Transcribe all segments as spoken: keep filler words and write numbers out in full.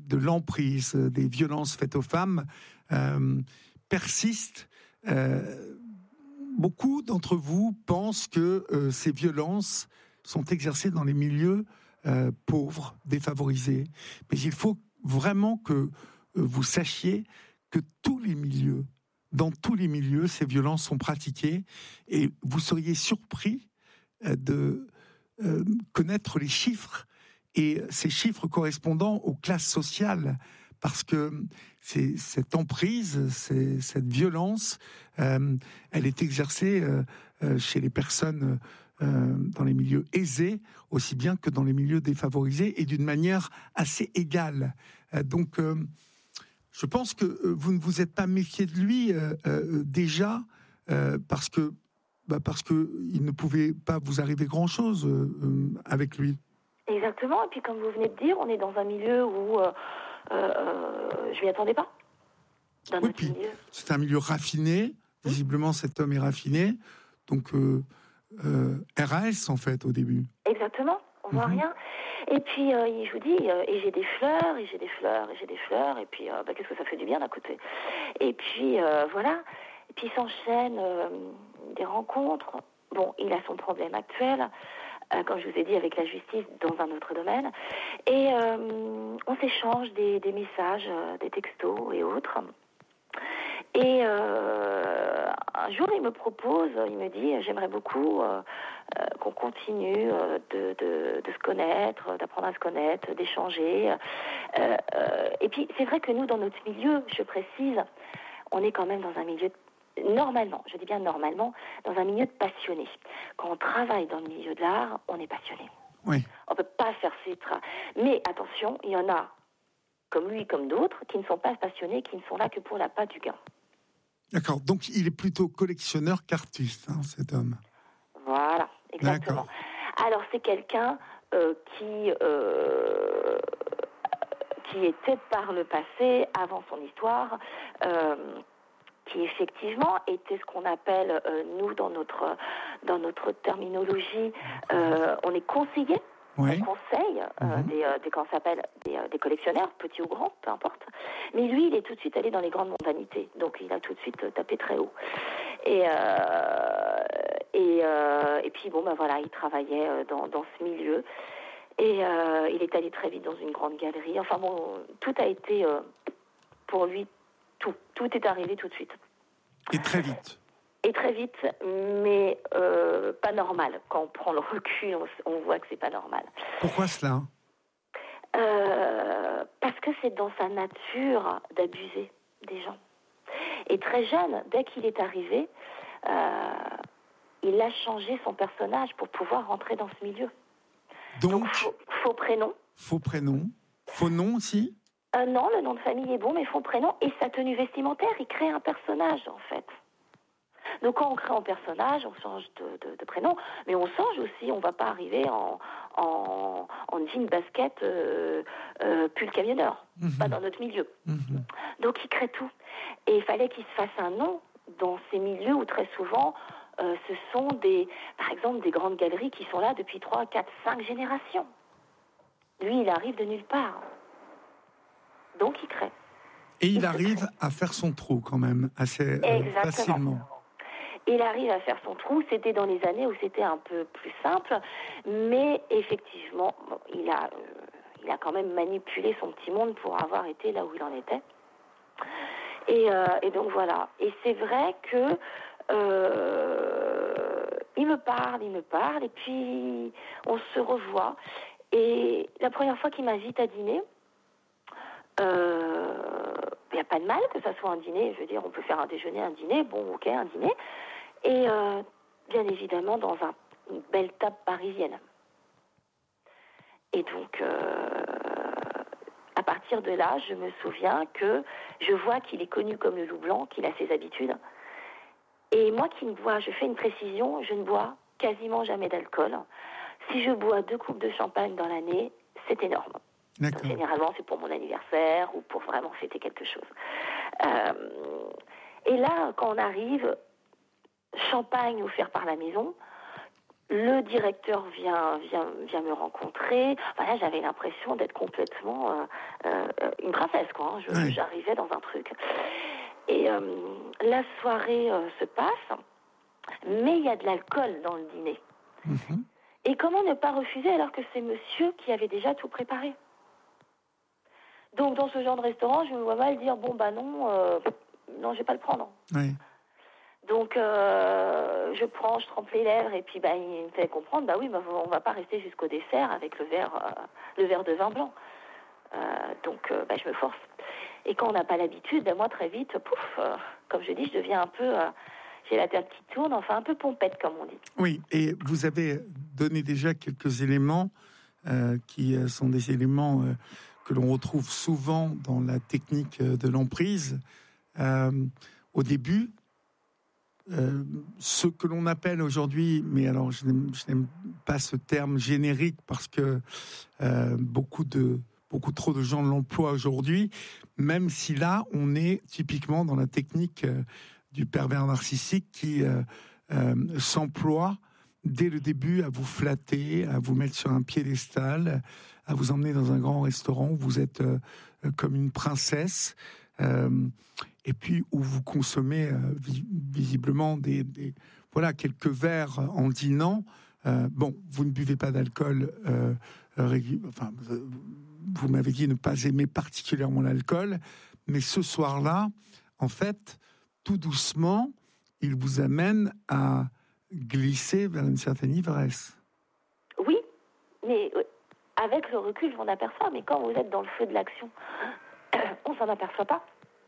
de l'emprise, des violences faites aux femmes euh, persistent. Euh, beaucoup d'entre vous pensent que euh, ces violences sont exercées dans les milieux euh, pauvres, défavorisés. Mais il faut vraiment que euh, vous sachiez que tous les milieux, dans tous les milieux, ces violences sont pratiquées, et vous seriez surpris euh, de euh, connaître les chiffres, et ces chiffres correspondant aux classes sociales, parce que c'est cette emprise, c'est cette violence, euh, elle est exercée euh, euh, chez les personnes euh, dans les milieux aisés, aussi bien que dans les milieux défavorisés, et d'une manière assez égale. Euh, donc, euh, je pense que euh, vous ne vous êtes pas méfié de lui euh, euh, déjà, euh, parce que bah parce que il ne pouvait pas vous arriver grand-chose euh, euh, avec lui. Exactement. Et puis, comme vous venez de dire, on est dans un milieu où euh, euh, je m'y attendais pas. Dans Oui, notre puis milieu. c'est un milieu raffiné. Visiblement, cet homme est raffiné. Donc, euh, euh, R A S, en fait, au début. Exactement. On voit Mhm. rien. Et puis, euh, je vous dis, euh, et j'ai des fleurs, et j'ai des fleurs, et j'ai des fleurs, et puis, euh, bah, qu'est-ce que ça fait du bien d'un côté. Et puis, euh, voilà. Et puis, s'enchaînent euh, des rencontres. Bon, il a son problème actuel, euh, comme je vous ai dit, avec la justice dans un autre domaine. Et euh, on s'échange des, des messages, euh, des textos et autres. Et euh, un jour, il me propose, il me dit, j'aimerais beaucoup euh, euh, qu'on continue euh, de, de, de se connaître, d'apprendre à se connaître, d'échanger. Euh, euh, et puis, c'est vrai que nous, dans notre milieu, je précise, on est quand même dans un milieu, normalement, je dis bien normalement, dans un milieu de passionnés. Quand on travaille dans le milieu de l'art, on est passionné. Oui. On ne peut pas faire ces tra... Mais attention, il y en a, comme lui, comme d'autres, qui ne sont pas passionnés, qui ne sont là que pour la pâte du gain. D'accord. Donc, il est plutôt collectionneur qu'artiste, hein, cet homme. Voilà, exactement. D'accord. Alors, c'est quelqu'un euh, qui, euh, qui était par le passé, avant son histoire, euh, qui effectivement était ce qu'on appelle, euh, nous, dans notre, dans notre terminologie, euh, on est conseillé. Oui. On conseille euh, Mhm. des, euh, des, comment ça s'appelle, des, euh, des collectionneurs, petits ou grands, peu importe. Mais lui, il est tout de suite allé dans les grandes mondanités. Donc, il a tout de suite euh, tapé très haut. Et, euh, et, euh, et puis, bon, ben voilà, il travaillait euh, dans, dans ce milieu. Et euh, il est allé très vite dans une grande galerie. Enfin, bon, tout a été, euh, pour lui, tout. Tout est arrivé tout de suite. Et très vite. Et très vite, mais euh, pas normal. Quand on prend le recul, on, on voit que c'est pas normal. Pourquoi cela ? euh, Parce que c'est dans sa nature d'abuser des gens. Et très jeune, dès qu'il est arrivé, euh, il a changé son personnage pour pouvoir rentrer dans ce milieu. Donc, Donc faux, faux prénom. Faux prénom. Faux nom aussi ? Euh, non, le nom de famille est bon, mais faux prénom. Et sa tenue vestimentaire, il crée un personnage, en fait. Donc quand on crée un personnage, on change de, de, de prénom, mais on change aussi, on ne va pas arriver en, en, en jean basket euh, euh, pull camionneur, mm-hmm. pas dans notre milieu. Mm-hmm. Donc il crée tout. Et il fallait qu'il se fasse un nom dans ces milieux où très souvent euh, ce sont des, par exemple des grandes galeries qui sont là depuis trois, quatre, cinq générations. Lui, il arrive de nulle part. Donc il crée. Et il, il arrive à faire son trou quand même, assez euh, facilement. Il arrive à faire son trou. C'était dans les années où c'était un peu plus simple, mais effectivement, bon, il a, euh, il a quand même manipulé son petit monde pour avoir été là où il en était. Et, euh, et donc voilà. Et c'est vrai que euh, il me parle, il me parle, et puis on se revoit. Et la première fois qu'il m'invite à dîner, il euh, n'y a pas de mal que ça soit un dîner. Je veux dire, on peut faire un déjeuner, un dîner. Bon, ok, un dîner. Et euh, bien évidemment dans un, une belle table parisienne. Et donc, euh, à partir de là, je me souviens que je vois qu'il est connu comme le loup blanc, qu'il a ses habitudes. Et moi qui ne bois, je fais une précision, je ne bois quasiment jamais d'alcool. Si je bois deux coupes de champagne dans l'année, c'est énorme. Donc, généralement, c'est pour mon anniversaire ou pour vraiment fêter quelque chose. Euh, et là, quand on arrive, champagne offert par la maison, le directeur vient, vient, vient me rencontrer. Voilà, j'avais l'impression d'être complètement euh, euh, une princesse, quoi. Hein. Je, Oui. J'arrivais dans un truc. Et euh, la soirée euh, se passe, mais il y a de l'alcool dans le dîner. Mm-hmm. Et comment ne pas refuser alors que c'est monsieur qui avait déjà tout préparé? Donc, dans ce genre de restaurant, je me vois mal dire, bon, bah non, euh, non, je vais pas le prendre. Oui. Donc, euh, je prends, je trempe les lèvres, et puis bah, il me fait comprendre, bah oui, bah, on va pas rester jusqu'au dessert avec le verre, euh, le verre de vin blanc. Euh, donc, euh, bah, je me force. Et quand on n'a pas l'habitude, bah, moi, très vite, pouf, euh, comme je dis, je deviens un peu, euh, j'ai la tête qui tourne, enfin un peu pompette, comme on dit. Oui, et vous avez donné déjà quelques éléments euh, qui euh, sont des éléments euh, que l'on retrouve souvent dans la technique euh, de l'emprise. Euh, au début, euh, ce que l'on appelle aujourd'hui, mais alors je n'aime, je n'aime pas ce terme générique parce que euh, beaucoup de beaucoup trop de gens l'emploient aujourd'hui, même si là on est typiquement dans la technique euh, du pervers narcissique qui euh, euh, s'emploie dès le début à vous flatter, à vous mettre sur un piédestal, à vous emmener dans un grand restaurant où vous êtes euh, comme une princesse. Euh, et puis où vous consommez euh, vi- visiblement des, des voilà quelques verres en dînant. Euh, bon, vous ne buvez pas d'alcool. Euh, régu- enfin, vous m'avez dit ne pas aimer particulièrement l'alcool, mais ce soir-là, en fait, tout doucement, il vous amène à glisser vers une certaine ivresse. Oui, mais euh, avec le recul, on aperçoit, mais quand vous êtes dans le feu de l'action, on s'en aperçoit pas.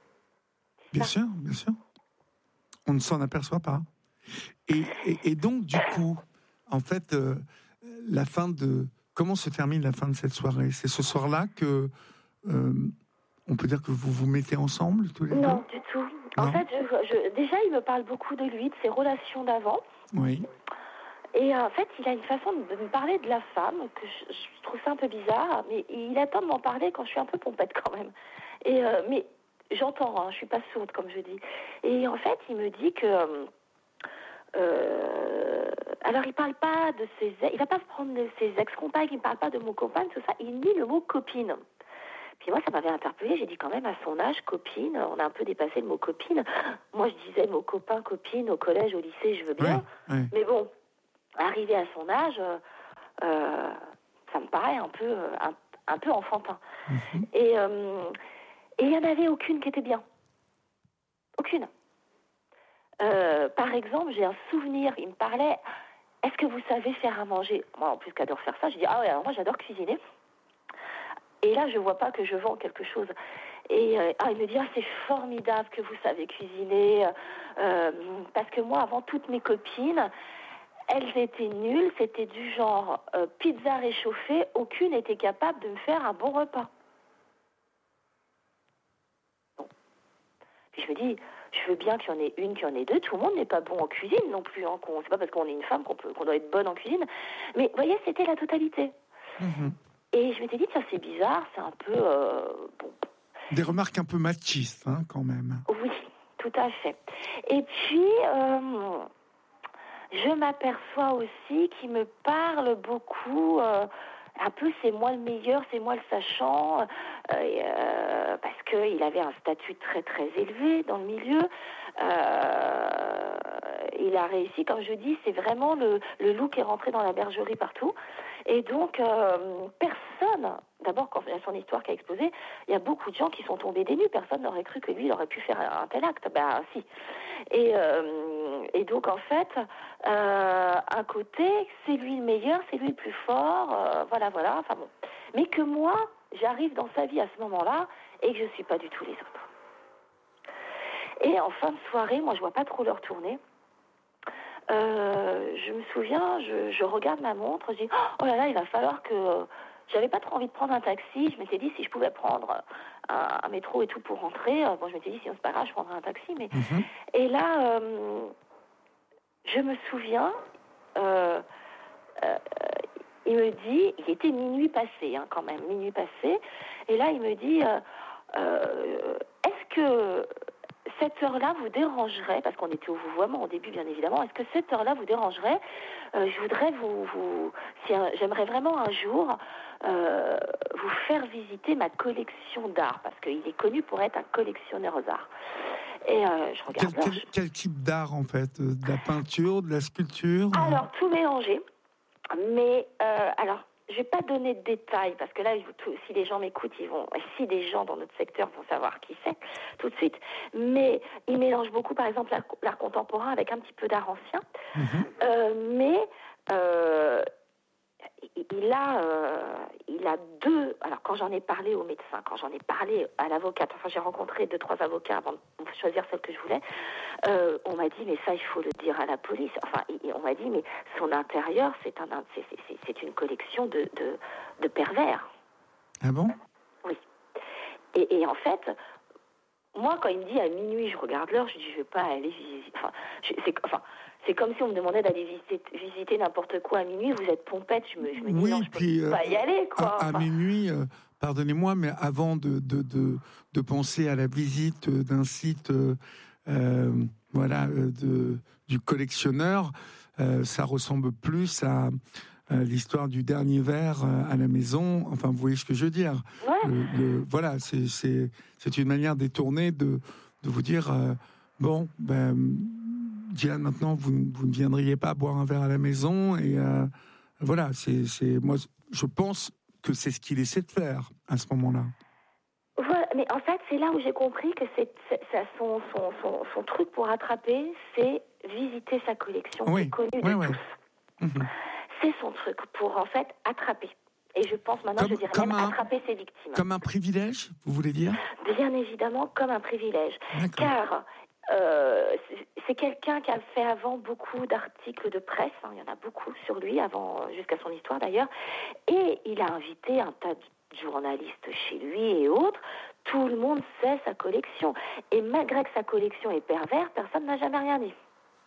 Bien sûr, bien sûr. On ne s'en aperçoit pas. Et, et, et donc, du coup, en fait, euh, la fin de... Comment se termine la fin de cette soirée? C'est ce soir-là que... Euh, on peut dire que vous vous mettez ensemble, tous les deux? Non, du tout. En Non. fait, je, je, déjà, il me parle beaucoup de lui, de ses relations d'avant. Oui. Et euh, en fait, il a une façon de me parler de la femme que je, je trouve ça un peu bizarre, mais il attend de m'en parler quand je suis un peu pompette quand même. Et euh, mais j'entends, hein, je suis pas sourde comme je dis. Et en fait, il me dit que euh, alors il parle pas de ses, il va pas prendre de ses ex-compagnes, il parle pas de mon copain, tout ça. Il dit le mot copine. Puis moi, ça m'avait interpellée. J'ai dit quand même, à son âge, copine, on a un peu dépassé le mot copine. Moi, je disais le mot copain, copine, au collège, au lycée, je veux bien. Oui, oui. Mais bon, arrivé à son âge, euh, ça me paraît un peu, un, un peu enfantin. Mm-hmm. Et euh, et il n'y en avait aucune qui était bien. Aucune. Euh, par exemple, j'ai un souvenir, il me parlait, est-ce que vous savez faire à manger? Moi, en plus qu'adore faire ça, je dis, ah ouais, alors moi j'adore cuisiner. Et là, je vois pas que je vends quelque chose. Et euh, ah, il me dit, ah, c'est formidable que vous savez cuisiner. Euh, parce que moi, avant, toutes mes copines, elles étaient nulles. C'était du genre euh, pizza réchauffée. Aucune n'était capable de me faire un bon repas. Bon. Puis je me dis, je veux bien qu'il y en ait une, qu'il y en ait deux. Tout le monde n'est pas bon en cuisine non plus. Hein, qu'on, c'est pas parce qu'on est une femme qu'on, peut, qu'on doit être bonne en cuisine. Mais vous voyez, c'était la totalité. Mm-hmm. Et je m'étais dit, tiens, c'est bizarre, c'est un peu... Euh, bon. Des remarques un peu machistes, hein, quand même. Oui, tout à fait. Et puis, euh, je m'aperçois aussi qu'il me parle beaucoup... Euh, un peu, c'est moi le meilleur, c'est moi le sachant, euh, euh, parce qu'il avait un statut très très élevé dans le milieu. Euh, il a réussi, comme je dis, c'est vraiment le, le loup qui est rentré dans la bergerie partout. Et donc, euh, personne, d'abord quand il y a son histoire qui a explosé, il y a beaucoup de gens qui sont tombés des nues. Personne n'aurait cru que lui, il aurait pu faire un, un tel acte. Ben si. Et, euh, et donc, en fait, euh, un côté, c'est lui le meilleur, c'est lui le plus fort, euh, voilà, voilà, enfin bon. Mais que moi, j'arrive dans sa vie à ce moment-là et que je ne suis pas du tout les autres. Et en fin de soirée, moi, je vois pas trop l'heure tourner. Euh, je me souviens, je, je regarde ma montre, je dis oh là là, il va falloir que. Euh, j'avais pas trop envie de prendre un taxi. Je m'étais dit si je pouvais prendre un, un métro et tout pour rentrer. Euh, bon, je m'étais dit sinon c'est pas grave, je prendrais un taxi. Mais mm-hmm. Et là, euh, je me souviens, euh, euh, il me dit, il était minuit passé, hein, quand même, minuit passé. Et là, il me dit, euh, euh, est-ce que cette heure-là vous dérangerait, parce qu'on était au vouvoiement au début, bien évidemment, est-ce que cette heure-là vous dérangerait? euh, Je voudrais vous... vous si un, j'aimerais vraiment un jour euh, vous faire visiter ma collection d'art, parce qu'il est connu pour être un collectionneur d'art. Et euh, je regarde quel, là, quel, je... quel type d'art, en fait? De la peinture, de la sculpture? Alors, tout mélangé. Mais, euh, alors... je ne vais pas donner de détails, parce que là, si les gens m'écoutent, ils vont, si des gens dans notre secteur vont savoir qui c'est, tout de suite. Mais il mélange beaucoup, par exemple, l'art, l'art contemporain avec un petit peu d'art ancien. Mm-hmm. Euh, mais euh, il a, euh, il a deux... Alors, quand j'en ai parlé au médecin, quand j'en ai parlé à l'avocate, enfin, j'ai rencontré deux, trois avocats avant de choisir celle que je voulais, euh, on m'a dit, mais ça, il faut le dire à la police. Enfin, on m'a dit, mais son intérieur, c'est, un, c'est, c'est, c'est une collection de, de, de pervers. Ah bon? Oui. Et, et en fait... moi, quand il me dit à minuit, je regarde l'heure, je dis, je ne vais pas aller visiter... Enfin, je, c'est, enfin, c'est comme si on me demandait d'aller visiter, visiter n'importe quoi à minuit. Vous êtes pompette, je me, je me dis, oui, non, je ne puis, peux pas y aller, quoi. À, à enfin... minuit, euh, pardonnez-moi, mais avant de, de, de, de penser à la visite d'un site euh, euh, voilà, de, du collectionneur, euh, ça ressemble plus à... Euh, l'histoire du dernier verre euh, à la maison, enfin, vous voyez ce que je veux dire. Ouais. Le, le, voilà, c'est, c'est, c'est une manière détournée de, de vous dire, euh, bon, ben, Diane, maintenant, vous, vous ne viendriez pas boire un verre à la maison, et euh, voilà, c'est, c'est, moi, je pense que c'est ce qu'il essaie de faire à ce moment-là. Voilà, mais en fait, c'est là où j'ai compris que c'est, c'est, c'est son, son, son, son truc pour attraper, c'est visiter sa collection, oui. qui est connue oui, de oui. tous. Mmh. C'est son truc pour, en fait, attraper. Et je pense maintenant, comme, je dirais même un, attraper ses victimes. Comme un privilège, vous voulez dire? Bien évidemment, comme un privilège. D'accord. Car euh, c'est, c'est quelqu'un qui a fait avant beaucoup d'articles de presse, hein, il y en a beaucoup sur lui, avant, jusqu'à son histoire d'ailleurs, et il a invité un tas de journalistes chez lui et autres. Tout le monde sait sa collection. Et malgré que sa collection est perverse, personne n'a jamais rien dit.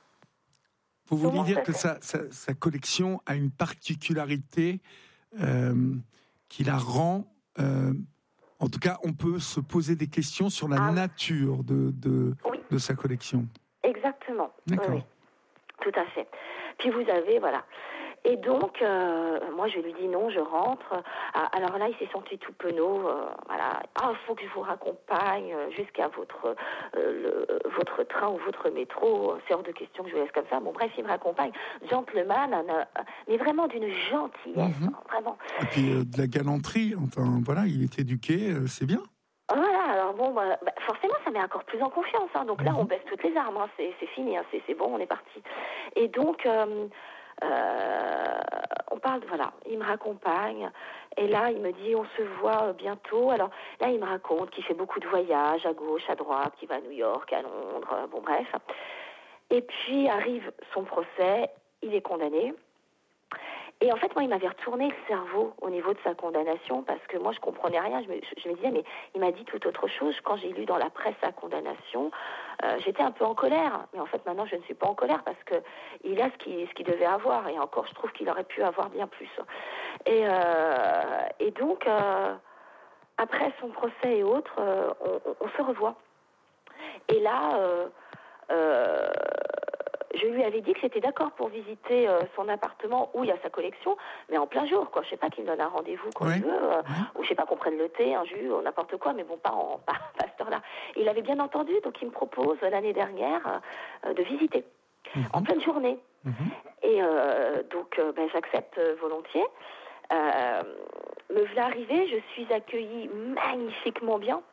Vous voulez dire que sa, sa, sa collection a une particularité euh, qui la rend... Euh, en tout cas, on peut se poser des questions sur la ah. nature de, de, oui. de sa collection. Exactement. D'accord. Oui, oui. Tout à fait. Puis vous avez, voilà... Et donc, euh, moi, je lui dis non, je rentre. Ah, alors là, il s'est senti tout penaud. Euh, voilà. Ah, il faut que je vous raccompagne jusqu'à votre, euh, le, votre train ou votre métro. C'est hors de question que je vous laisse comme ça. Bon, bref, il me raccompagne. Gentleman, un, mais vraiment d'une gentillesse, mm-hmm. hein, vraiment. Et puis euh, de la galanterie. Enfin, voilà, il est éduqué, euh, c'est bien. Voilà, alors bon, bah, bah, forcément, ça met encore plus en confiance. Hein. Donc là, mm-hmm. on baisse toutes les armes. Hein. C'est, c'est fini, hein. c'est, c'est bon, on est parti. Et donc... Euh, Euh, on parle, voilà, il me raccompagne, et là, il me dit, on se voit bientôt. Alors là, il me raconte qu'il fait beaucoup de voyages à gauche, à droite, qu'il va à New York, à Londres, bon bref. Et puis arrive son procès, il est condamné. Et en fait, moi, il m'avait retourné le cerveau au niveau de sa condamnation, parce que moi, je comprenais rien. Je me, je me disais, mais il m'a dit tout autre chose. Quand j'ai lu dans la presse sa condamnation, euh, j'étais un peu en colère. Mais en fait, maintenant, je ne suis pas en colère, parce que il a ce qu'il, ce qu'il devait avoir. Et encore, je trouve qu'il aurait pu avoir bien plus. Et, euh, et donc, euh, après son procès et autres, euh, on, on, on se revoit. Et là... Euh, euh, je lui avais dit que j'étais d'accord pour visiter euh, son appartement où il y a sa collection, mais en plein jour, quoi. Je sais pas qu'il me donne un rendez-vous quand oui. il veut, euh, oui. ou je sais pas qu'on prenne le thé, un jus, ou n'importe quoi, mais bon, pas en pas, pas à cette heure-là. Il avait bien entendu, donc il me propose l'année dernière euh, de visiter mm-hmm. en pleine journée. Mm-hmm. Et euh, donc, euh, ben, j'accepte euh, volontiers. Euh, me voilà arrivée, je suis accueillie magnifiquement bien.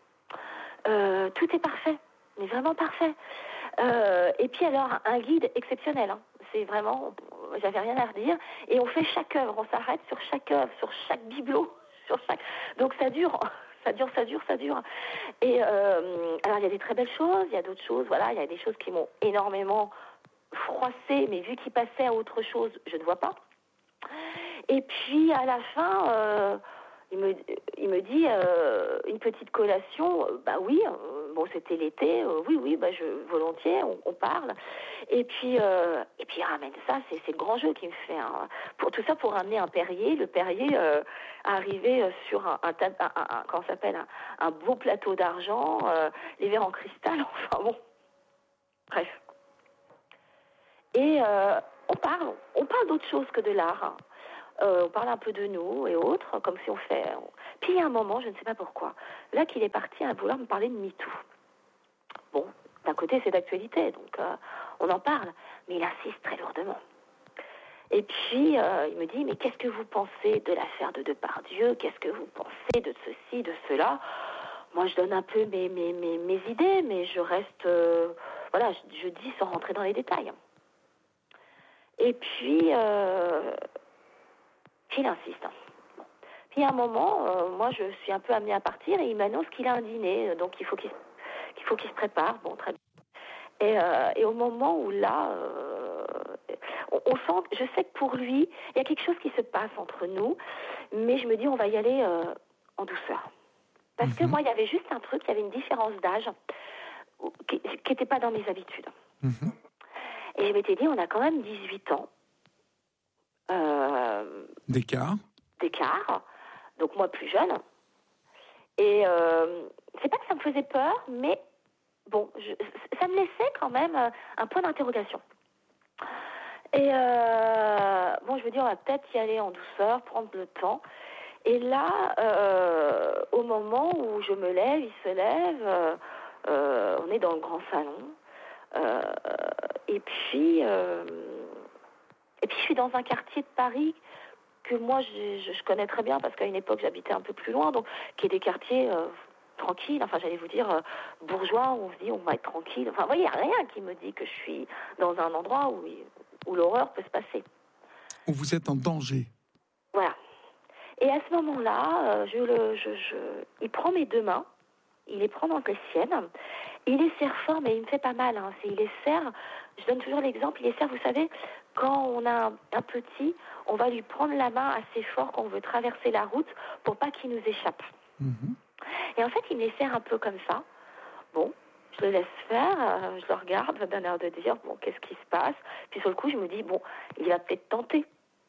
Euh, tout est parfait, mais vraiment parfait. Euh, et puis alors, un guide exceptionnel, hein. C'est vraiment, j'avais rien à redire. Et on fait chaque œuvre, on s'arrête sur chaque œuvre, sur chaque bibelot, sur chaque... Donc ça dure, ça dure, ça dure, ça dure. Et euh, alors il y a des très belles choses, il y a d'autres choses, voilà, il y a des choses qui m'ont énormément froissée, mais vu qu'il passait à autre chose, je ne vois pas. Et puis à la fin... Euh, Il me, il me dit, euh, une petite collation, euh, bah oui, euh, bon, c'était l'été, euh, oui, oui, bah, je, volontiers, on, on parle. Et puis, euh, et puis il ramène ça, c'est, c'est le grand jeu qui me fait. Hein. Pour, tout ça pour ramener un Perrier, le Perrier euh, arrivé euh, sur un, un, un, un, un, comment ça s'appelle, un, un beau plateau d'argent, euh, les verres en cristal, enfin bon, bref. Et euh, on parle, on parle d'autre chose que de l'art. Hein. Euh, on parle un peu de nous et autres, comme si on fait... Puis il y a un moment, je ne sais pas pourquoi, là qu'il est parti à vouloir me parler de MeToo. Bon, d'un côté c'est d'actualité, donc euh, on en parle, mais il insiste très lourdement. Et puis euh, il me dit, mais qu'est-ce que vous pensez de l'affaire de Depardieu? Qu'est-ce que vous pensez de ceci, de cela? Moi je donne un peu mes, mes, mes, mes idées, mais je reste... Euh, voilà, je, je dis sans rentrer dans les détails. Et puis... Euh, il insiste. Bon. Puis à un moment, euh, moi je suis un peu amenée à partir et il m'annonce qu'il a un dîner, donc il faut qu'il, qu'il faut qu'il se prépare. Bon, très bien. Et, euh, et au moment où là, euh, on, on sent, je sais que pour lui, il y a quelque chose qui se passe entre nous, mais je me dis on va y aller euh, en douceur. Parce mm-hmm. que moi, il y avait juste un truc, il y avait une différence d'âge qui n'était pas dans mes habitudes. Mm-hmm. Et je m'étais dit, on a quand même dix-huit ans. Euh, d'écart. D'écart, donc moi plus jeune. Et euh, c'est pas que ça me faisait peur, mais bon, je, ça me laissait quand même un point d'interrogation. Et euh, bon, je me dis, on va peut-être y aller en douceur, prendre le temps. Et là, euh, au moment où je me lève, il se lève, euh, on est dans le grand salon. Euh, et puis... Euh, Et puis je suis dans un quartier de Paris que moi je, je, je connais très bien parce qu'à une époque j'habitais un peu plus loin, donc qui est des quartiers euh, tranquilles, enfin j'allais vous dire euh, bourgeois, où on se dit on va être tranquille. Enfin vous voyez, il n'y a rien qui me dit que je suis dans un endroit où, où l'horreur peut se passer. Où vous êtes en danger. Voilà. Et à ce moment-là, euh, je le, je, je, il prend mes deux mains, il les prend dans les siennes, il les serre fort, mais il me fait pas mal. Hein. C'est, il les serre, je donne toujours l'exemple, il les serre, vous savez, quand on a un, un petit, on va lui prendre la main assez fort quand on veut traverser la route pour pas qu'il nous échappe. Mm-hmm. Et en fait, il me les serre un peu comme ça. Bon, je le laisse faire, euh, je le regarde d'un air de dire, bon, qu'est-ce qui se passe? Puis sur le coup, je me dis, bon, il va peut-être tenter.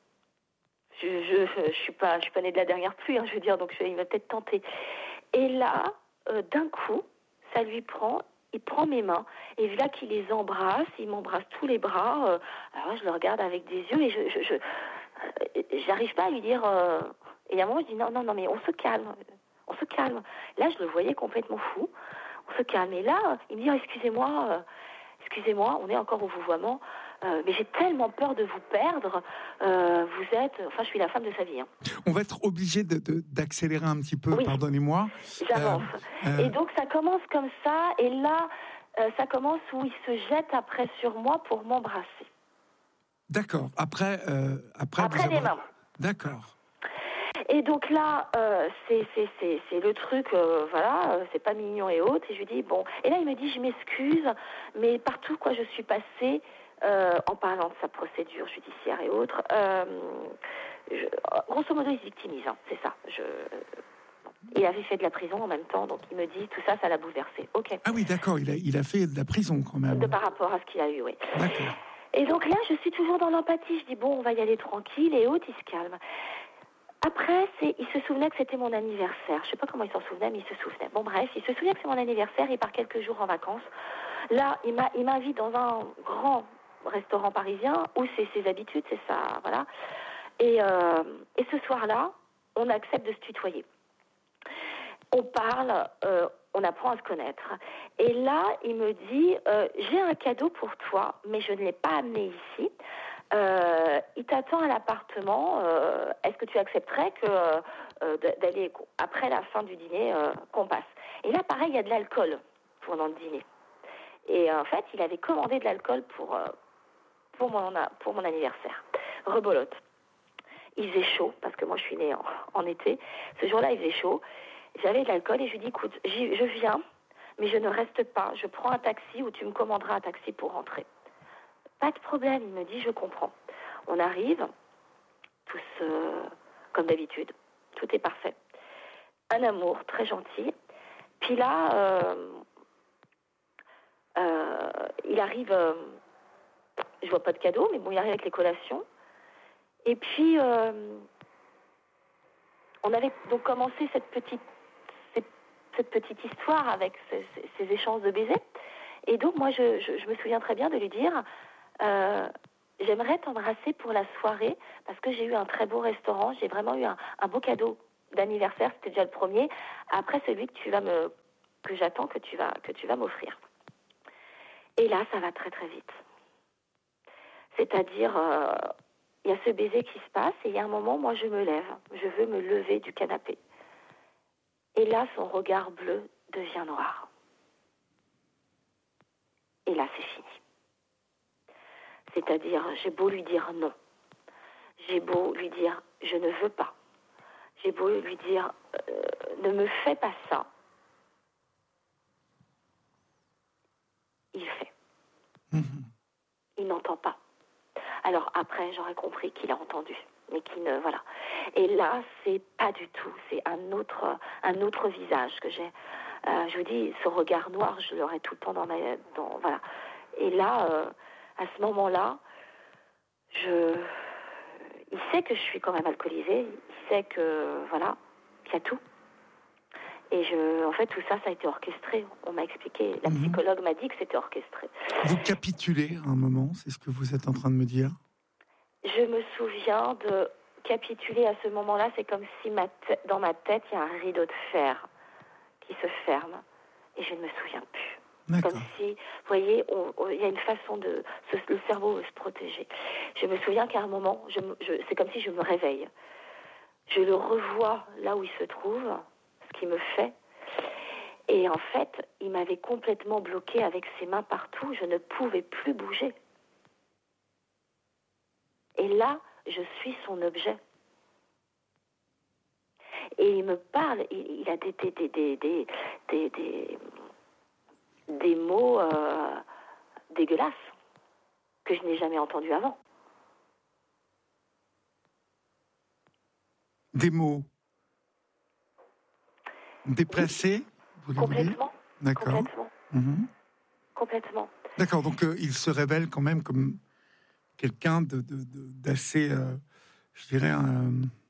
Je, je, je suis pas, je suis pas née de la dernière pluie, hein, je veux dire, donc je, il va peut-être tenter. Et là, euh, d'un coup, ça lui prend, il prend mes mains, et là qu'il les embrasse, il m'embrasse tous les bras, euh, alors je le regarde avec des yeux, et je, je, je euh, j'arrive pas à lui dire, euh, et à un moment je dis non, non, non, mais on se calme, on se calme. Là, je le voyais complètement fou, on se calme, et là, il me dit, oh, excusez-moi, euh, excusez-moi, on est encore au vouvoiement, euh, mais j'ai tellement peur de vous perdre, euh, vous êtes, enfin je suis la femme de sa vie. Hein. On va être obligé de, de, d'accélérer un petit peu, oui, pardonnez-moi. J'avance. Euh, euh... Et donc ça commence comme ça, et là, euh, ça commence où il se jette après sur moi pour m'embrasser. D'accord, après... Euh, après après les mains. D'accord. Et donc là, euh, c'est, c'est, c'est, c'est le truc, euh, voilà, euh, c'est pas mignon et autres. Et je lui dis, bon... Et là, il me dit, je m'excuse, mais partout, quoi, je suis passée, euh, en parlant de sa procédure judiciaire et autres, euh, je, grosso modo, il se victimise, hein, c'est ça. Je, il avait fait de la prison en même temps, donc il me dit, tout ça, ça l'a bouleversé. Ok. Ah oui, d'accord, il a, il a fait de la prison quand même. De par rapport à ce qu'il a eu, oui. D'accord. Et donc là, je suis toujours dans l'empathie. Je dis, bon, on va y aller tranquille, et autres, il se calme. Après, c'est, il se souvenait que c'était mon anniversaire. Je sais pas comment il s'en souvenait, mais il se souvenait. Bon, bref, il se souvient que c'est mon anniversaire, il part quelques jours en vacances. Là, il, m'a, il m'invite dans un grand restaurant parisien où c'est ses habitudes, c'est ça, voilà. Et, euh, et ce soir-là, on accepte de se tutoyer. On parle, euh, on apprend à se connaître. Et là, il me dit, euh, j'ai un cadeau pour toi, mais je ne l'ai pas amené ici. Euh, il t'attend à l'appartement. Euh, est-ce que tu accepterais que euh, d'aller après la fin du dîner euh, qu'on passe? Et là, pareil, il y a de l'alcool pendant le dîner. Et euh, en fait, il avait commandé de l'alcool pour euh, pour mon pour mon anniversaire. Rebolote. Il faisait chaud parce que moi, je suis née en, en été. Ce jour-là, il faisait chaud. J'avais de l'alcool et je lui dis, écoute, j'y, je viens, mais je ne reste pas. Je prends un taxi ou tu me commanderas un taxi pour rentrer. Pas de problème, il me dit, je comprends. On arrive, tous euh, comme d'habitude, tout est parfait. Un amour très gentil. Puis là, euh, Euh, il arrive, euh, je vois pas de cadeau, mais bon, il arrive avec les collations. Et puis, euh, on avait donc commencé cette petite, cette, cette petite histoire avec ces, ces, ces échanges de baisers. Et donc, moi, je, je, je me souviens très bien de lui dire, euh, j'aimerais t'embrasser pour la soirée, parce que j'ai eu un très beau restaurant, j'ai vraiment eu un, un beau cadeau d'anniversaire, c'était déjà le premier, après celui que tu vas me, que j'attends que tu vas, que tu vas m'offrir. Et là, ça va très très vite. C'est-à-dire, euh, il y a ce baiser qui se passe, et il y a un moment, moi, je me lève, je veux me lever du canapé. Et là, son regard bleu devient noir. Et là, c'est fini. C'est-à-dire, j'ai beau lui dire non, j'ai beau lui dire je ne veux pas, j'ai beau lui dire euh, ne me fais pas ça, il fait. Mmh. Il n'entend pas. Alors après, j'aurais compris qu'il a entendu, mais qu'il ne... Voilà. Et là, c'est pas du tout, c'est un autre, un autre visage que j'ai. Euh, je vous dis, ce regard noir, je l'aurai tout le temps dans ma... Dans, voilà. Et là, euh, à ce moment-là, je... Il sait que je suis quand même alcoolisée, il sait que, voilà, qu'il y a tout. Et je, en fait, tout ça, ça a été orchestré. On m'a expliqué, la Mmh. psychologue m'a dit que c'était orchestré. Vous capitulez à un moment, c'est ce que vous êtes en train de me dire? Je me souviens de capituler à ce moment-là, c'est comme si ma t- dans ma tête, il y a un rideau de fer qui se ferme et je ne me souviens plus. D'accord. Comme si, vous voyez, on- on- il y a une façon de... Ce, le cerveau veut se protéger. Je me souviens qu'à un moment, je, je, c'est comme si je me réveille. Je le revois là où il se trouve, ce qu'il me fait. Et en fait, il m'avait complètement bloqué avec ses mains partout. Je ne pouvais plus bouger. Et là, je suis son objet. Et il me parle, il, il a des, des, des, des, des, des, des, des mots euh, dégueulasses que je n'ai jamais entendus avant. Des mots déplacés, vous voulez dire? Complètement. D'accord. Complètement. Mmh. Complètement. D'accord, donc euh, il se révèle quand même comme quelqu'un de, de, de- d'assez, euh, je dirais, un,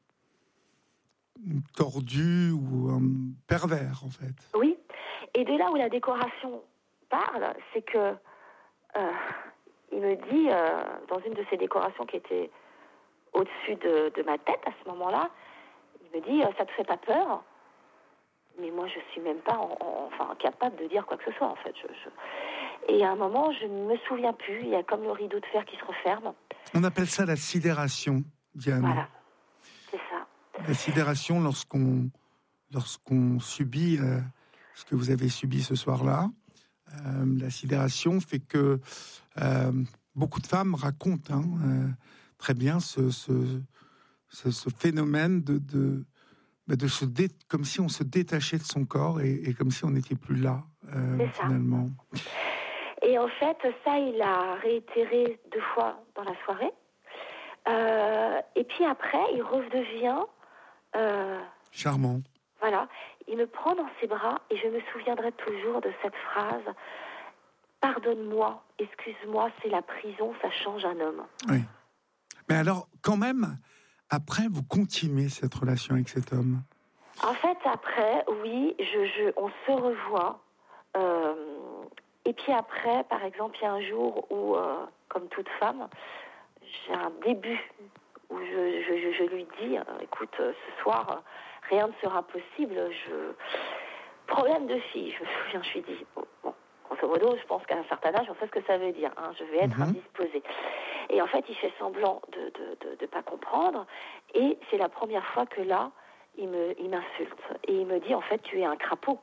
tordu ou un pervers, en fait. Oui. Et de là où la décoration parle, c'est que euh, il me dit, euh, dans une de ces décorations qui était au-dessus de, de ma tête à ce moment-là, il me dit, euh, ça te fait pas peur? Mais moi, je suis même pas en, en, enfin, capable de dire quoi que ce soit, en fait. Je, je... Et à un moment, je ne me souviens plus. Il y a comme le rideau de fer qui se referme. On appelle ça la sidération, Diane. Voilà, c'est ça. La sidération, lorsqu'on, lorsqu'on subit euh, ce que vous avez subi ce soir-là, euh, la sidération fait que euh, beaucoup de femmes racontent hein, euh, très bien ce, ce, ce, ce phénomène de, de, de se dé, comme si on se détachait de son corps et, et comme si on n'était plus là, euh, finalement. Et en fait, ça, il a réitéré deux fois dans la soirée. Euh, et puis après, il redevient... Euh, charmant. Voilà. Il me prend dans ses bras et je me souviendrai toujours de cette phrase « Pardonne-moi, excuse-moi, c'est la prison, ça change un homme. » Oui. Mais alors, quand même, après, vous continuez cette relation avec cet homme? En fait, après, oui, je, je, on se revoit. Euh, et puis après, par exemple, il y a un jour où, euh, comme toute femme, j'ai un début où je, je, je lui dis, euh, écoute, euh, ce soir, euh, rien ne sera possible. Je... Problème de fille, je me souviens, je lui dis, bon, bon, grosso modo, je pense qu'à un certain âge, on sait ce que ça veut dire. Hein, je vais être Mm-hmm. indisposée. Et en fait, il fait semblant de ne de, de, de pas comprendre. Et c'est la première fois que là, il me, il m'insulte. Et il me dit, en fait, tu es un crapaud.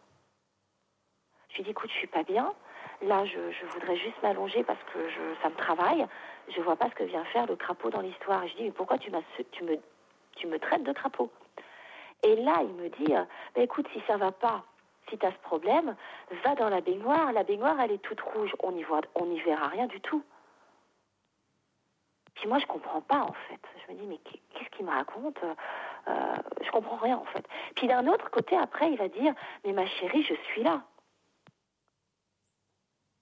Je lui dis, écoute, je suis pas bien. Là, je, je voudrais juste m'allonger parce que je, ça me travaille. Je vois pas ce que vient faire le crapaud dans l'histoire. Et je dis, mais pourquoi tu, m'as, tu, me, tu me traites de crapaud? Et là, il me dit, euh, bah, écoute, si ça va pas, si tu as ce problème, va dans la baignoire. La baignoire, elle est toute rouge. On n'y voit, on n'y verra rien du tout. Puis moi, je comprends pas, en fait. Je me dis, mais qu'est-ce qu'il me raconte? euh, Je comprends rien, en fait. Puis d'un autre côté, après, il va dire, mais ma chérie, je suis là.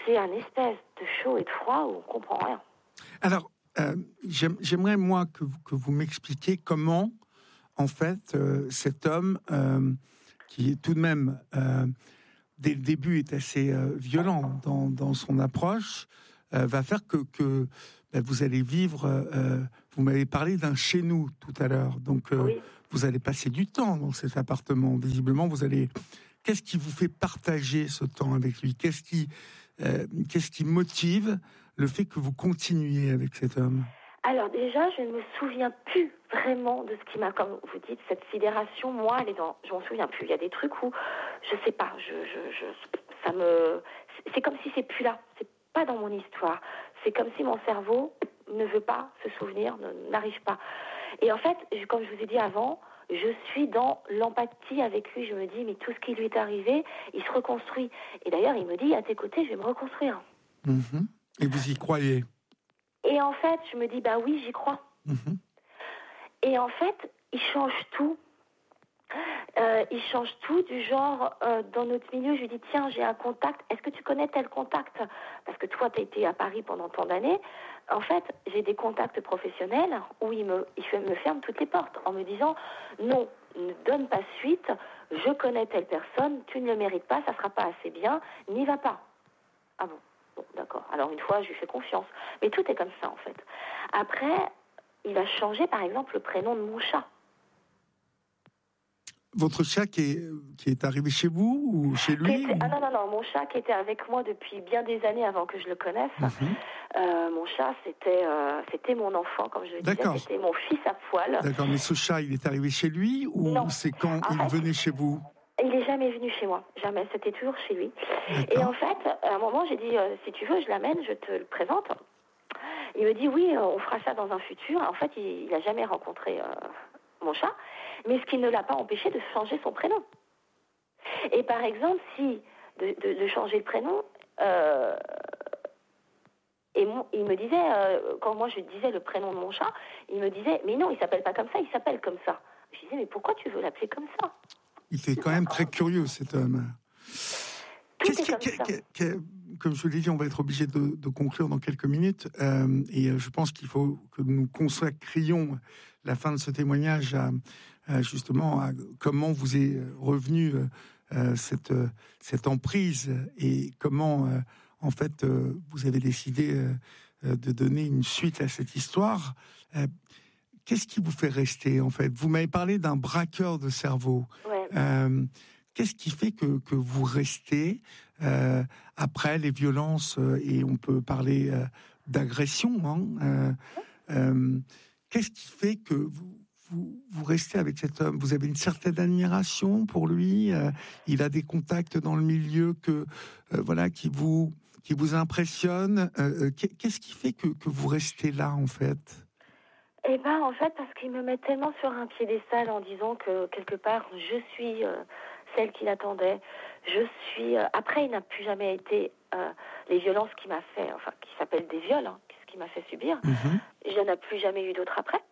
c'est un espèce de chaud et de froid où on comprend rien. Alors, euh, j'aime, j'aimerais, moi, que, vous- que vous m'expliquiez comment, en fait, euh, cet homme, euh, qui est tout de même, euh, dès le début, est assez euh, violent dans, dans son approche, euh, va faire que, que ben, vous allez vivre... Euh, vous m'avez parlé d'un chez-nous tout à l'heure, donc euh, Oui. vous allez passer du temps dans cet appartement. Visiblement, vous allez... Qu'est-ce qui vous fait partager ce temps avec lui ? Qu'est-ce qui, euh, qu'est-ce qui motive le fait que vous continuiez avec cet homme ? Alors déjà, je ne me souviens plus vraiment de ce qui m'a, comme vous dites, cette sidération. Moi, elle est dans, je m'en souviens plus. Il y a des trucs où, je sais pas, je, je, je, ça me, c'est comme si c'est plus là. C'est pas dans mon histoire. C'est comme si mon cerveau ne veut pas se souvenir, ne- n'arrive pas. Et en fait, je- comme je vous ai dit avant, je suis dans l'empathie avec lui. Je me dis, mais tout ce qui lui est arrivé, il se reconstruit. Et d'ailleurs, il me dit, à tes côtés, je vais me reconstruire. Mhm. Et vous y croyez ? Et en fait, je me dis, bah oui, j'y crois. Mhm. Et en fait, il change tout. Euh, il change tout du genre, euh, dans notre milieu, je lui dis, tiens, j'ai un contact, est-ce que tu connais tel contact ? Parce que toi, tu as été à Paris pendant tant d'années. En fait, j'ai des contacts professionnels où il me, il fait- me ferme toutes les portes en me disant, non, ne donne pas suite, je connais telle personne, tu ne le mérites pas, ça ne sera pas assez bien, n'y va pas. Ah bon, bon, d'accord. Alors une fois, je lui fais confiance. Mais tout est comme ça, en fait. Après, il a changé, par exemple, le prénom de mon chat. Votre chat qui est, qui est arrivé chez vous ou chez Qui lui était- ou... Ah non, non, non, mon chat qui était avec moi depuis bien des années avant que je le connaisse. Mhm. Euh, mon chat, c'était euh, c'était mon enfant, comme je le disais, D'accord. c'était mon fils à poil. D'accord, mais ce chat, il est arrivé chez lui ou Non. c'est quand En il fait, venait chez vous ? il n'est jamais venu chez moi, jamais, c'était toujours chez lui. Et D'accord. en fait, à un moment, j'ai dit, euh, si tu veux, je l'amène, je te le présente. Il me dit, oui, euh, on fera ça dans un futur. En fait, il n'a jamais rencontré euh, mon chat, mais ce qui ne l'a pas empêché de changer son prénom. Et par exemple, si de, de, de changer le prénom, euh, et mon, il me disait, euh, quand moi je disais le prénom de mon chat, il me disait, mais non, il s'appelle pas comme ça, il s'appelle comme ça. Je disais, mais pourquoi tu veux l'appeler comme ça ? Il était quand même très curieux, cet homme. Tout Qu'est-ce est qui, comme qu'est- ça. qu'est- qu'est- comme je vous l'ai dit, on va être obligé de, de conclure dans quelques minutes. Euh, et euh, je pense qu'il faut que nous consacrions la fin de ce témoignage à, à, justement à comment vous est revenue euh, euh, cette, euh, cette emprise et comment, euh, en fait, euh, vous avez décidé euh, euh, de donner une suite à cette histoire. Euh, Qu'est-ce qui vous fait rester, en fait ? Vous m'avez parlé d'un braqueur de cerveau. Ouais. Euh, Qu'est-ce qui fait que, que vous restez euh, après les violences, euh, et on peut parler euh, d'agression, hein, euh, euh, qu'est-ce qui fait que vous, vous, vous restez avec cet homme ? Vous avez une certaine admiration pour lui, euh, il a des contacts dans le milieu que, euh, voilà, qui vous, qui vous impressionnent. Euh, qu'est-ce qui fait que, que vous restez là, en fait ? Eh ben, en fait, parce qu'il me met tellement sur un piédestal en disant que, quelque part, je suis euh, celle qu'il attendait. Je suis... euh, Après, il n'a plus jamais été... euh, les violences qu'il m'a fait, enfin, qui s'appellent des viols, hein, ce qu'il m'a fait subir, Mhm. il n'y en a plus jamais eu d'autres après.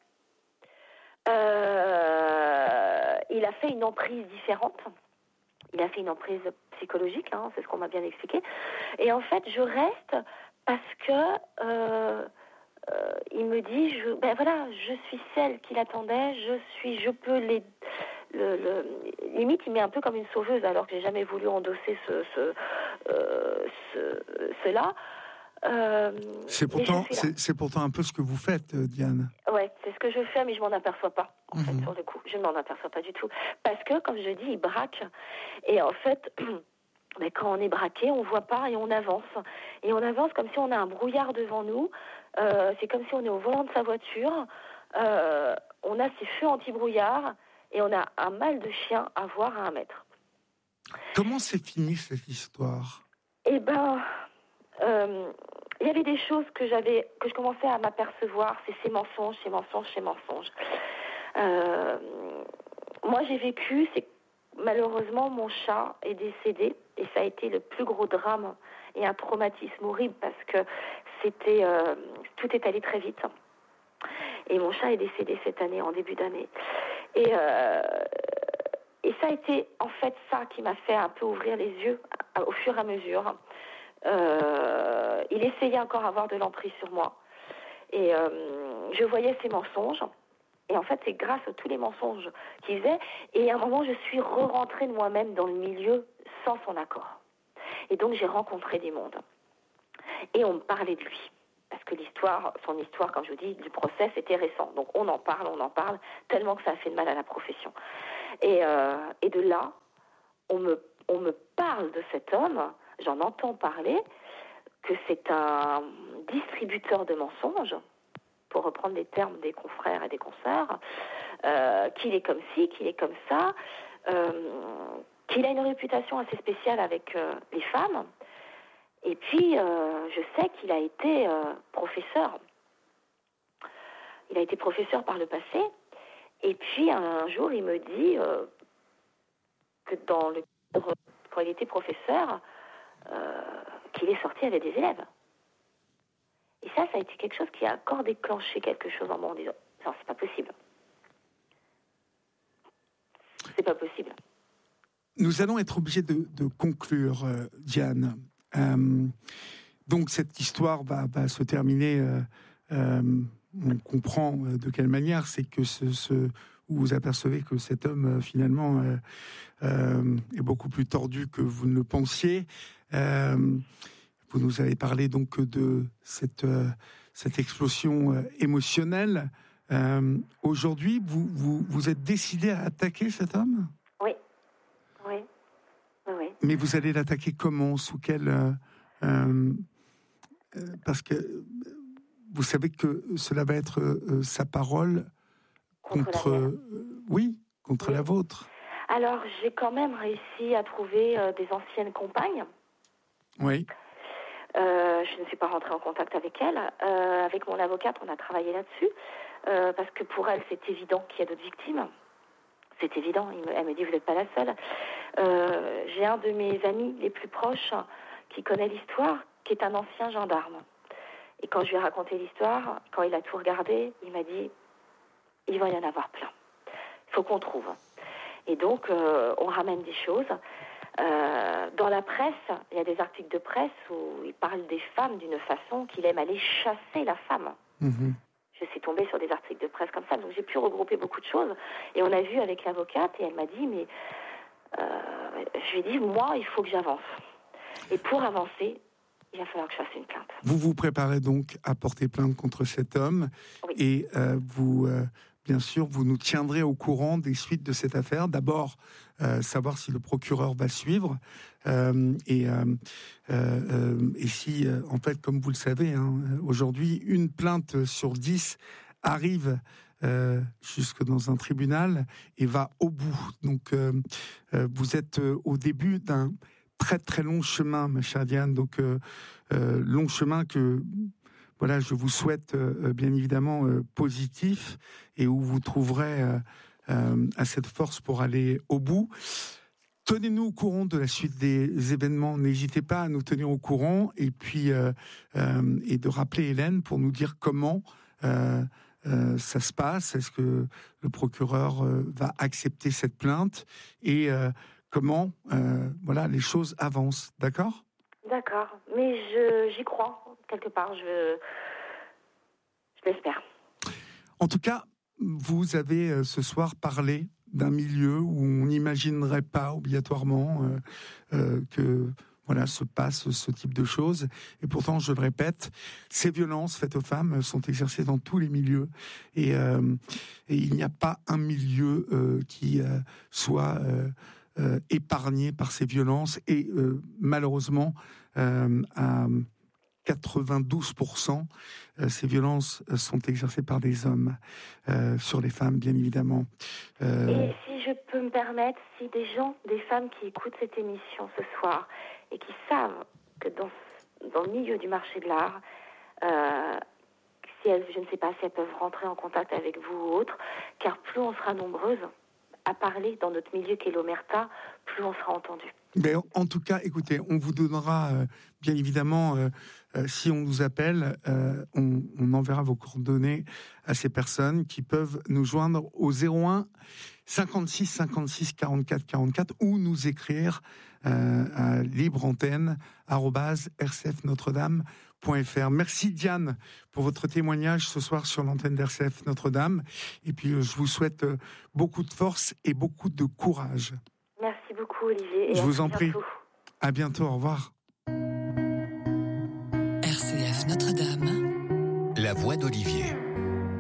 Euh, il a fait une emprise différente. Il a fait une emprise psychologique, hein, c'est ce qu'on m'a bien expliqué. Et en fait, je reste parce que... Euh, Euh, il me dit, je, ben voilà, je suis celle qu'il attendait, je suis, je peux les, le, le, limite, il m'est un peu comme une sauveuse, alors que j'ai jamais voulu endosser ce, ce, euh, ce cela. Euh, C'est pourtant, c'est, c'est pourtant un peu ce que vous faites, euh, Diane. Ouais, c'est ce que je fais, mais je m'en aperçois pas, en Mmh. fait, sur le coup. Je ne m'en aperçois pas du tout. Parce que, comme je dis, il braque. Et en fait, mais quand on est braqué, on voit pas et on avance. Et on avance comme si on a un brouillard devant nous. Euh, c'est comme si on est au volant de sa voiture. Euh, on a ces feux anti-brouillard et on a un mal de chien à voir à un mètre. Comment s'est finie cette histoire ? Eh ben, euh, il y avait des choses que j'avais, que je commençais à m'apercevoir. C'est ces mensonges, ces mensonges, ces mensonges. Euh, moi, j'ai vécu, c'est malheureusement mon chat est décédé et ça a été le plus gros drame et un traumatisme horrible parce que c'était euh, tout est allé très vite. Et mon chat est décédé cette année, en début d'année. Et, euh, et ça a été en fait ça qui m'a fait un peu ouvrir les yeux au fur et à mesure. Euh, il essayait encore d'avoir de l'emprise sur moi. Et euh, je voyais ses mensonges. Et en fait, c'est grâce à tous les mensonges qu'il faisait. Et à un moment, je suis re-rentrée de moi-même dans le milieu sans son accord. Et donc, j'ai rencontré des mondes. Et on me parlait de lui. Parce que l'histoire, son histoire, comme je vous dis, du procès, c'était récent. Donc, on en parle, on en parle, tellement que ça a fait de mal à la profession. Et, euh, et de là, on me, on me parle de cet homme, j'en entends parler, que c'est un distributeur de mensonges, pour reprendre les termes des confrères et des consoeurs, euh, qu'il est comme ci, qu'il est comme ça, euh, qu'il a une réputation assez spéciale avec euh, les femmes. Et puis, euh, je sais qu'il a été euh, professeur. Il a été professeur par le passé. Et puis, un jour, il me dit euh, que dans le quand il était professeur, euh, qu'il est sorti avec des élèves. Et ça, ça a été quelque chose qui a encore déclenché quelque chose en moi en disant « Non, c'est pas possible. C'est pas possible. » Nous allons être obligés de, de conclure, euh, Diane. Euh, donc, cette histoire va, va se terminer. Euh, euh, on comprend de quelle manière. C'est que ce, ce, vous vous apercevez que cet homme, euh, finalement, euh, euh, est beaucoup plus tordu que vous ne le pensiez. Euh, vous nous avez parlé donc de cette, euh, cette explosion euh, émotionnelle. Euh, aujourd'hui, vous, vous, vous êtes décidé à attaquer cet homme ? Oui, oui, oui. Mais vous allez l'attaquer comment ? Sous quel... Euh, euh, parce que vous savez que cela va être euh, sa parole contre... contre... Euh, oui, contre oui. la vôtre. Alors, j'ai quand même réussi à trouver euh, des anciennes compagnes. Oui. Euh, je ne suis pas rentrée en contact avec elle. Euh, avec mon avocate, on a travaillé là-dessus. Euh, parce que pour elle, c'est évident qu'il y a d'autres victimes. C'est évident. Il me, elle me dit, vous n'êtes pas la seule. Euh, j'ai un de mes amis les plus proches qui connaît l'histoire, qui est un ancien gendarme. Et quand je lui ai raconté l'histoire, quand il a tout regardé, il m'a dit, il va y en avoir plein. Il faut qu'on trouve. Et donc, euh, on ramène des choses. Euh, dans la presse, il y a des articles de presse où il parle des femmes d'une façon qu'il aime aller chasser la femme. Mmh. Je suis tombée sur des articles de presse comme ça, donc j'ai pu regrouper beaucoup de choses. Et on a vu avec l'avocate, et elle m'a dit, mais euh, je lui ai dit, moi, il faut que j'avance. Et pour avancer, il va falloir que je fasse une plainte. Vous vous préparez donc à porter plainte contre cet homme, oui. et euh, vous, euh, bien sûr, vous nous tiendrez au courant des suites de cette affaire. D'abord, euh, savoir si le procureur va suivre, euh, et, euh, euh, et si, euh, en fait, comme vous le savez, hein, aujourd'hui, une plainte sur dix arrive euh, jusque dans un tribunal et va au bout. Donc, euh, euh, vous êtes euh, au début d'un très très long chemin, ma chère Diane. Donc, euh, euh, long chemin que... Voilà, je vous souhaite euh, bien évidemment euh, positif, et où vous trouverez euh, euh, assez de force pour aller au bout. Tenez-nous au courant de la suite des événements. N'hésitez pas à nous tenir au courant, et puis euh, euh, et de rappeler Hélène pour nous dire comment euh, euh, ça se passe. Est-ce que le procureur euh, va accepter cette plainte, et euh, comment euh, voilà, les choses avancent. D'accord ? D'accord, mais je, j'y crois, quelque part, je, je l'espère. En tout cas, vous avez euh, ce soir parlé d'un milieu où on n'imaginerait pas obligatoirement euh, euh, que voilà, se passe ce type de choses. Et pourtant, je le répète, ces violences faites aux femmes sont exercées dans tous les milieux. Et, euh, et il n'y a pas un milieu euh, qui euh, soit... Euh, Euh, épargnés par ces violences, et euh, malheureusement euh, à quatre-vingt-douze pour cent euh, ces violences sont exercées par des hommes euh, sur les femmes, bien évidemment. Euh... Et si je peux me permettre, si des gens, des femmes qui écoutent cette émission ce soir et qui savent que dans, dans le milieu du marché de l'art, euh, si elles, je ne sais pas si elles peuvent rentrer en contact avec vous ou autre, car plus on sera nombreuses à parler dans notre milieu qu'est l'Omerta, plus on sera entendu. Mais en tout cas, écoutez, on vous donnera, euh, bien évidemment, euh, euh, si on nous appelle, euh, on, on enverra vos coordonnées à ces personnes qui peuvent nous joindre au zéro un cinquante-six cinquante-six quarante-quatre quarante-quatre ou nous écrire euh, à libreantenne arobase r c f notre dame point f r. Merci Diane pour votre témoignage ce soir sur l'antenne d'R C F Notre-Dame. Et puis euh, je vous souhaite euh, beaucoup de force et beaucoup de courage. Merci beaucoup Olivier. Et je à vous en bientôt. prie. À bientôt, au revoir. R C F Notre-Dame. La voix d'Olivier.